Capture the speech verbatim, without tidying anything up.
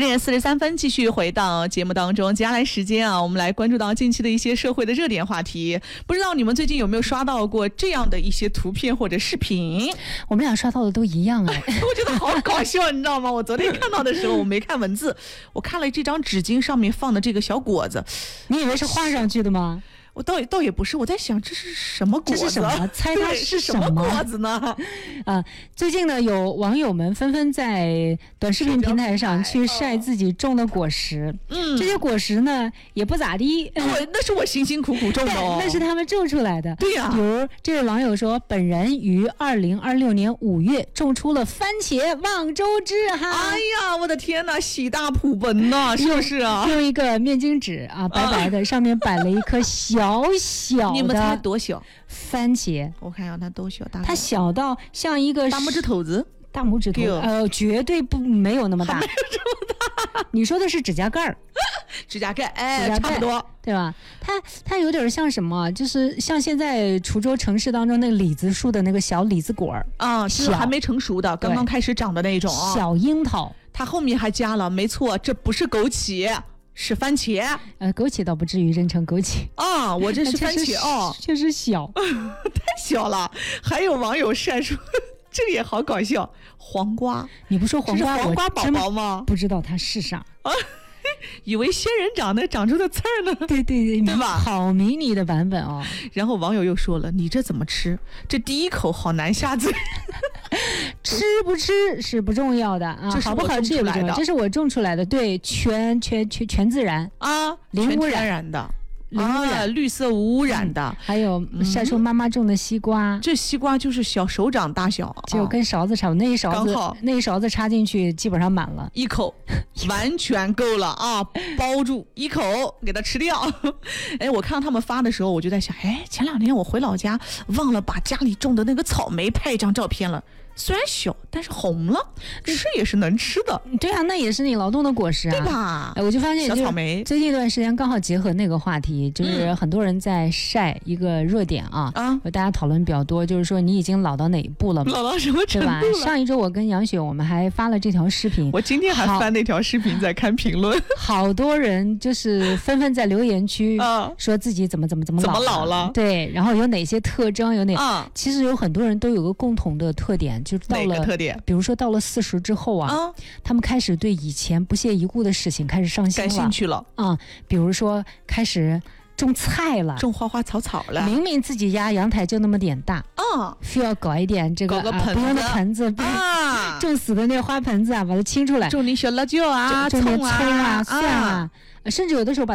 点四十三分，继续回到节目当中。接下来时间啊，我们来关注到近期的一些社会的热点话题。不知道你们最近有没有刷到过这样的一些图片或者视频？ 我们俩刷到的都一样哎， 我觉得好搞笑，你知道吗？我昨天看到的时候，我没看文字，我看了这张纸巾上面放的这个小果子， 你以为是画上去的吗？ 我倒也倒也不是，我在想这是什么果子？ 这是什么？猜它是什么果子呢？ 啊，最近呢，有网友们纷纷在短视频平台上去晒自己种的果实。嗯，这些果实呢也不咋地， 我那是我辛辛苦苦种的哦， 那是他们种出来的。 对呀、啊， 比如这位网友说，本人于二零二六年五月种出了番茄望州汁哈。 哎呀，我的天哪，喜大普奔呐，是不是啊？ 用一个面巾纸啊，白白的，啊、上面摆了一颗小。小小的， 你们猜多小？ 番茄， 我看一下它多小，大它小到像一个大拇指头子， 大拇指头，呃，绝对不没有那么大， 没有这么大。 你说的是指甲盖儿， 指甲盖，哎，差不多， 对吧？它它有点像什么？就是像现在滁州城市当中那个李子树的那个小李子果儿啊，是还没成熟的，刚刚开始长的那种啊， 小樱桃。 它后面还加了，没错，这不是枸杞。是番茄， 呃，枸杞倒不至于认成枸杞啊，我这是番茄哦， 确实小， 太小了。还有网友晒出，这个也好搞笑，黄瓜， 你不说黄瓜， 黄瓜宝宝吗？ 不知道它是啥啊， 以为仙人掌那长出的刺儿呢。 对对对， 对吧？ 好迷你的版本哦。 然后网友又说了，你这怎么吃？这第一口好难下嘴。 吃不吃是不重要的啊，好不好吃也不重要，这是我种出来的，对，全全全全自然啊， 零污染的， 零污染、 啊，绿色无污染的， 嗯、还有晒出妈妈种的西瓜、 嗯，这西瓜就是小手掌大小， 就跟勺子差不多，那一勺子那一勺子插进去基本上满了， 一口完全够了啊，包住一口给它吃掉。哎，我看到他们发的时候，我就在想，哎，前两天我回老家忘了把家里种的那个草莓拍一张照片了。虽然小，但是红了，吃也是能吃的。 对啊，那也是你劳动的果实啊， 对吧？ 哎，我就发现， 小草莓最近一段时间刚好结合那个话题，就是很多人在晒一个热点啊，啊、嗯，大家讨论比较多，就是说你已经老到哪一步了？ 老到什么程度了？ 对吧？上一周我跟杨雪我们还发了这条视频， 我今天还翻那条视频在看评论， 好多人就是纷纷在留言区说自己怎么怎么怎么老了，怎么老了？ 对，然后有哪些特征？有哪？ 啊、嗯， 其实有很多人都有个共同的特点。就到了， 特点比如说到了四十之后啊、嗯，他们开始对以前不屑一顾的事情开始上心了， 感兴趣了啊、嗯。比如说开始种菜了， 种花花草草了。 明明自己家阳台就那么点大， 啊、嗯， 非要搞一点这个搞个盆子、 啊、不用的盆子啊，种死的那个花盆子啊，把它清出来， 种点小辣椒啊、 种点葱啊、 啊蒜啊，甚至有的时候把